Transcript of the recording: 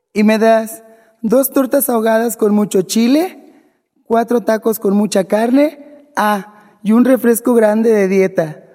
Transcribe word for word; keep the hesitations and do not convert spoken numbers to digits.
¿Y me das dos tortas ahogadas con mucho chile, cuatro tacos con mucha carne, ah, y un refresco grande de dieta?